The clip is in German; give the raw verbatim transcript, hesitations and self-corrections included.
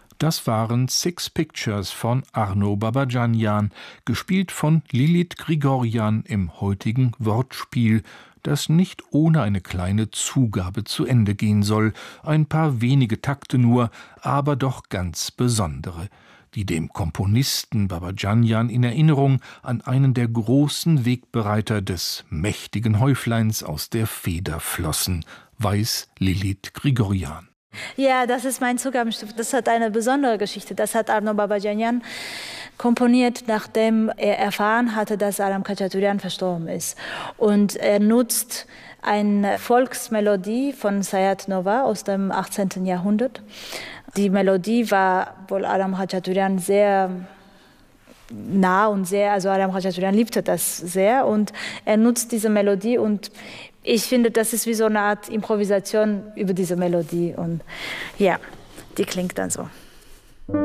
Das waren Six Pictures von Arno Babajanjan, gespielt von Lilith Grigorjan im heutigen Wortspiel, das nicht ohne eine kleine Zugabe zu Ende gehen soll, ein paar wenige Takte nur, aber doch ganz besondere, die dem Komponisten Babajanjan in Erinnerung an einen der großen Wegbereiter des mächtigen Häufleins aus der Feder flossen, weiß Lilith Grigorjan. Ja, das ist mein Zugabenstück. Das hat eine besondere Geschichte. Das hat Arno Babajanjan komponiert, nachdem er erfahren hatte, dass Aram Khachaturian verstorben ist. Und er nutzt eine Volksmelodie von Sayat Nova aus dem achtzehnten Jahrhundert. Die Melodie war wohl Aram Khachaturian sehr nah und sehr, also Aram Khachaturian liebte das sehr und er nutzt diese Melodie und ich finde, das ist wie so eine Art Improvisation über diese Melodie und ja, die klingt dann so.